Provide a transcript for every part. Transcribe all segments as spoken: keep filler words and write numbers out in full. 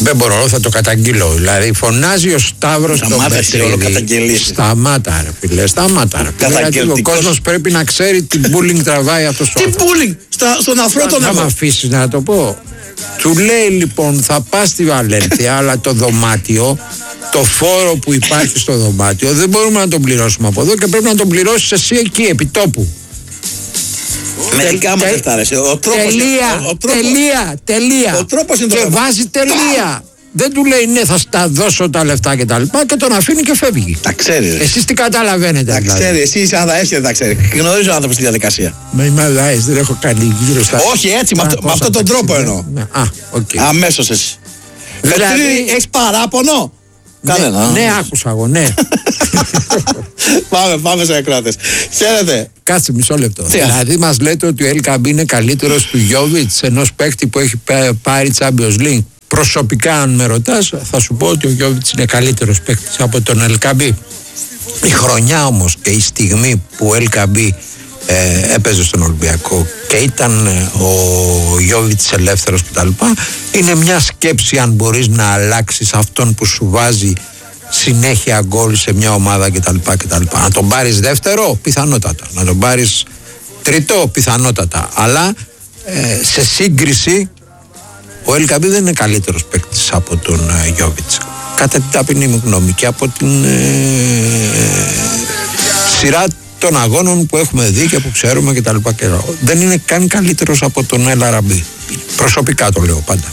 Δεν μπορώ, θα το καταγγείλω. Δηλαδή, φωνάζει ο Σταύρος στο Μεσίδη. Σταμάτα, ρε φίλε, σταμάτα. Ρε φίλε. Γιατί ο κόσμος πρέπει να ξέρει τι bullying τραβάει αυτό το άνθρωπο. Τι bullying, Στα, στον αφρό τον θα με αφήσει να το πω. Του λέει λοιπόν, θα πας στη Βαλένθια, αλλά το δωμάτιο, το φόρο που υπάρχει στο δωμάτιο, δεν μπορούμε να τον πληρώσουμε από εδώ και πρέπει να τον πληρώσεις εσύ εκεί, επί τόπου. Μερικά μας δεν άρεσε. Ο τρόπος τελεία, είναι, ο, ο τρόπος, τελεία, τελεία. Ο τρόπος είναι και το βάζει τελεία. Δεν του λέει ναι, θα στα δώσω τα λεφτά και τα λοιπά και τον αφήνει και φεύγει. Τα ξέρει. Εσείς τι καταλαβαίνετε? Τα δηλαδή. ξέρει. Εσύ είσαι αδαές και δεν τα ξέρει. Γνωρίζω άνθρωπο στη διαδικασία. Μα είμαι αδαές, δεν έχω κάνει γύρω στα. Όχι έτσι, με, αυτό, με αυτόν τον τρόπο εννοώ. Α, οκ. Okay. Αμέσως εσύ. Δηλαδή, έχεις παράπονο? Ναι, Κανένα. Ναι, άκουσα εγώ, ναι. Πάμε, πάμε σε ακράτες. Χαίρετε. Κάτσε μισό λεπτό. Τι δηλαδή μας λέτε ότι ο Ελ Καμπή είναι καλύτερος του Γιόβιτς, ενός παίκτη που έχει πάρει Champions League. Προσωπικά, αν με ρωτάς, θα σου πω ότι ο Γιόβιτς είναι καλύτερος παίκτης από τον Ελ Καμπή. Η χρονιά όμως και η στιγμή που ο Ελ Καμπή ε, έπαιζε στον Ολυμπιακό και ήταν ε, ο Γιόβιτς ελεύθερος κτλ. Είναι μια σκέψη αν μπορείς να αλλάξεις αυτόν που σου βάζει συνέχεια γκολ σε μια ομάδα κτλ. κτλ. Να τον πάρεις δεύτερο, πιθανότατα. Να τον πάρεις τρίτο, πιθανότατα. Αλλά ε, σε σύγκριση ο Ελ Καμπή δεν είναι καλύτερος παίκτης από τον ε, Γιόβιτς. Κατά την ταπεινή μου γνώμη και από την ε, σειρά των αγώνων που έχουμε δει και που ξέρουμε και τα λοιπά και δεν είναι καν καλύτερος από τον Ελ Αραμπί. Προσωπικά το λέω πάντα.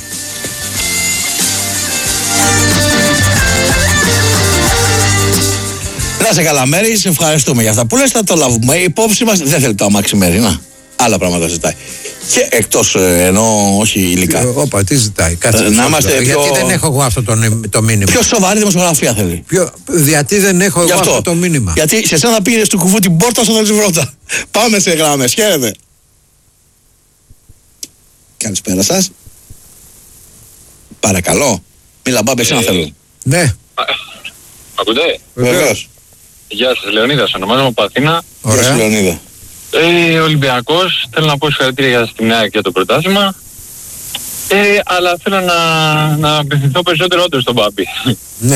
Να σε καλά μέρη, σε ευχαριστούμε για αυτά που λες, θα το λάβουμε υπόψη μας. Δεν θέλει το αμάξι μέρη, να. Άλλα πράγματα ζητάει. Και εκτός ε, ενώ όχι υλικά. Όπα, τι ζητάει. Κάτσε, ε, να είμαστε πιο... Γιατί δεν έχω εγώ αυτό το, το μήνυμα. Πιο σοβαρή δημοσιογραφία θέλει. Πιο... Γιατί δεν έχω εγώ αυτό. αυτό το μήνυμα. Γιατί σε εσένα πήρε του κουφού την πόρτα στο δεξιβρότα. Πάμε σε γράμμες. Χαίρετε. Καλησπέρα σας. Παρακαλώ. Μίλα μπάμπε, εσένα ε... θέλω. Ναι. Ακούτε. Βεβαίως. Γεια σας, Λεωνίδας. Ονομάζομαι από Αθήνα. Γεια σας, Λεωνίδα. Ε, Ολυμπιακός, θέλω να πω συγχαρητήρια για στη νέα και το πρωτάθλημα. Ε, αλλά θέλω να, να απευθυνθώ περισσότερο όντως στον Μπάμπη. Ναι. Ε,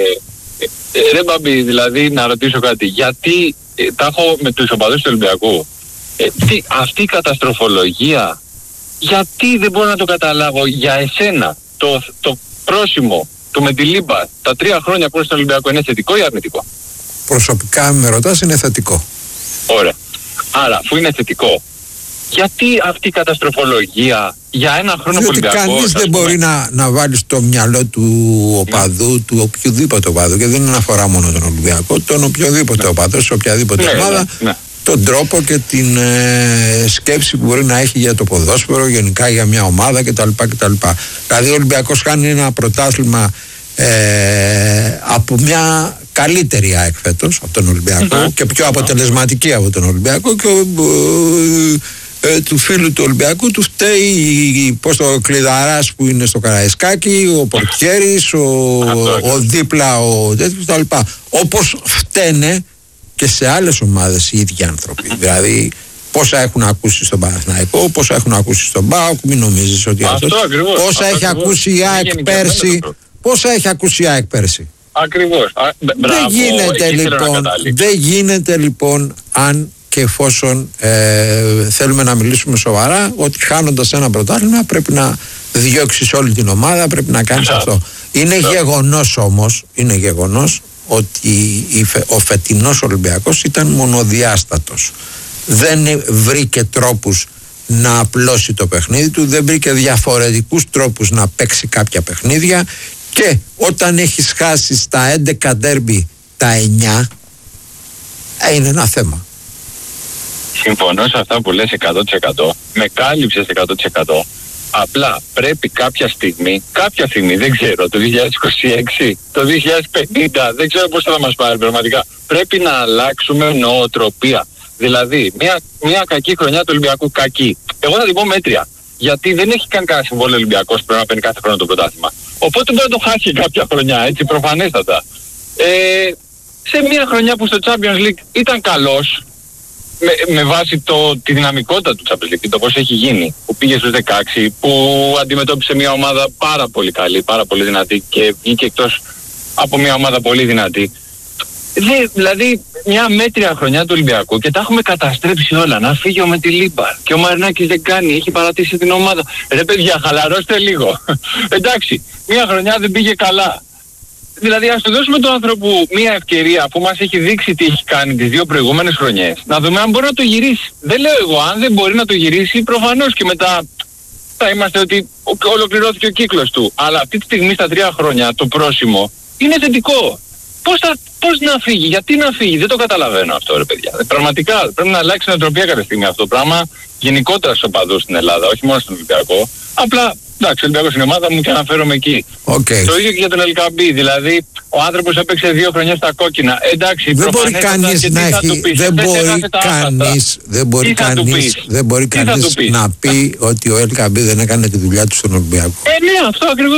ε, ρε Μπάμπη, δηλαδή να ρωτήσω κάτι. Γιατί ε, τα έχω με τους οπαδούς του Ολυμπιακού. Ε, τι, αυτή η καταστροφολογία, γιατί δεν μπορώ να το καταλάβω για εσένα. Το, το πρόσημο του Μεντιλίμπα τα τρία χρόνια που είναι στον Ολυμπιακό είναι θετικό ή αρνητικό? Προσωπικά με ρωτάς είναι θετικό. Ωραία. Άρα, αφού είναι θετικό, γιατί αυτή η καταστροφολογία για ένα χρόνο που Ολυμπιακός... Διότι κανείς δεν μπορεί να, να βάλει στο μυαλό του οπαδού, ναι. του οποιοδήποτε οπαδού, και δεν αφορά μόνο τον Ολυμπιακό, τον οποιοδήποτε ναι. οπαδό, σε οποιαδήποτε ναι, ομάδα, ναι, ναι. τον τρόπο και την ε, σκέψη που μπορεί να έχει για το ποδόσφαιρο, γενικά για μια ομάδα κτλ. κτλ. Δηλαδή ο Ολυμπιακός κάνει ένα πρωτάθλημα ε, από μια καλύτερη ΑΕΚ φέτος από τον Ολυμπιακό mm-hmm. και πιο αποτελεσματική από τον Ολυμπιακό και ο, ε, ε, του φίλου του Ολυμπιακού του φταίει πώς το Κλειδαράς που είναι στο Καραϊσκάκι, ο Πορτιέρης, ο, ο δίπλα ο τέτοιος κτλ. Όπως φταίνε και σε άλλες ομάδες οι ίδιοι άνθρωποι. Δηλαδή πόσα έχουν ακούσει στον Παναθηναϊκό, πόσα έχουν ακούσει στον ΠΑΟΚ, μην νομίζεις ότι αυτό, αυτό ακριβώς, πόσα αυτό έχει ακριβώς. ακούσει η ΑΕΚ πέρσι, πόσα έχει ακούσει η ΑΕΚ πέρσι. Ακριβώς. Α, μπράβο, δεν γίνεται λοιπόν, δεν γίνεται λοιπόν αν και εφόσον ε, θέλουμε να μιλήσουμε σοβαρά ότι χάνοντας ένα πρωτάθλημα πρέπει να διώξεις όλη την ομάδα, πρέπει να κάνεις αυτό. Είναι γεγονός όμως, είναι γεγονός ότι ο φετινός Ολυμπιακός ήταν μονοδιάστατος. Δεν βρήκε τρόπους να απλώσει το παιχνίδι του, δεν βρήκε διαφορετικούς τρόπους να παίξει κάποια παιχνίδια και όταν έχεις χάσει στα έντεκα ντέρμπι τα εννιά είναι ένα θέμα. Συμφωνώ σε αυτά που λες εκατό τοις εκατό, με κάλυψες εκατό τοις εκατό. Απλά πρέπει κάποια στιγμή, κάποια στιγμή, δεν ξέρω, το δύο χιλιάδες είκοσι έξι, το δύο χιλιάδες πενήντα, δεν ξέρω πώς θα μας πάρει πραγματικά. Πρέπει να αλλάξουμε νοοτροπία. Δηλαδή, μια, μια κακή χρονιά του Ολυμπιακού, κακή. Εγώ θα την πω μέτρια. Γιατί δεν έχει καν κανένα συμβόλαιο Ολυμπιακός που πρέπει να παίρνει κάθε χρόνο το πρωτάθλημα. Οπότε μπορεί να το χάσει κάποια χρονιά, έτσι προφανέστατα. Ε, σε μια χρονιά που στο Champions League ήταν καλός, με, με βάση το, τη δυναμικότητα του Champions League, το πώς έχει γίνει, που πήγε στους δεκαέξι, που αντιμετώπισε μια ομάδα πάρα πολύ καλή, πάρα πολύ δυνατή και βγήκε εκτός από μια ομάδα πολύ δυνατή. Δε, δηλαδή μια μέτρια χρονιά του Ολυμπιακού και τα έχουμε καταστρέψει όλα. Να φύγει ο Μετιλίμπαρ και ο Μαρινάκης δεν κάνει, έχει παρατήσει την ομάδα. Ρε παιδιά, χαλαρώστε λίγο. Εντάξει, μια χρονιά δεν πήγε καλά. Δηλαδή ας του δώσουμε τον άνθρωπο μια ευκαιρία, αφού μας έχει δείξει τι έχει κάνει τις δύο προηγούμενες χρονιές, να δούμε αν μπορεί να το γυρίσει. Δεν λέω εγώ, αν δεν μπορεί να το γυρίσει, προφανώς και μετά θα είμαστε ότι ολοκληρώθηκε ο κύκλος του. Αλλά αυτή τη στιγμή στα τρία χρόνια το πρόσημο είναι θετικό. Πώς, θα, πώς να φύγει, γιατί να φύγει, δεν το καταλαβαίνω αυτό ρε παιδιά. Πραγματικά πρέπει να αλλάξει νοοτροπία κάποια στιγμή αυτό το πράγμα, γενικότερα στους οπαδούς στην Ελλάδα, όχι μόνο στον Ολυμπιακό. Απλά, εντάξει, ο Ολυμπιακός είναι η ομάδα μου και αναφέρομαι εκεί. Okay. Το ίδιο και για τον Ελκαμπή, δηλαδή ο άνθρωπος έπαιξε δύο χρονιά στα κόκκινα. Εντάξει, δεν μπορεί κανείς να έχει, δεν μπορεί κανείς, δεν μπορεί κανείς, δεν μπορεί κανείς να πει ότι ο Ελκαμπή δεν έκανε τη δουλειά του στον Ολυμπιακό. Ε, ναι, αυτό ακριβώς.